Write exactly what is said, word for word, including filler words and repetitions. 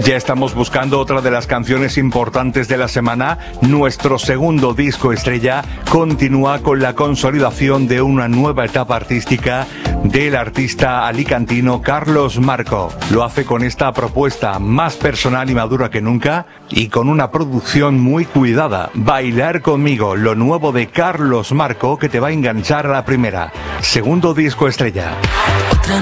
Ya estamos buscando otra de las canciones importantes de la semana. Nuestro segundo disco estrella continúa con la consolidación de una nueva etapa artística del artista alicantino Carlos Marco. Lo hace con esta propuesta más personal y madura que nunca y con una producción muy cuidada. Bailar conmigo, lo nuevo de Carlos Marco, que te va a enganchar a la primera. Segundo disco estrella.